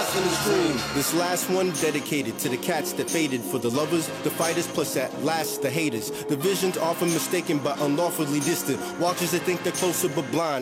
lost in the stream. This last one dedicated to the cats that faded, for the lovers, the fighters, plus at last the haters. The visions often mistaken but unlawfully distant. Watchers that think they're closer but blind.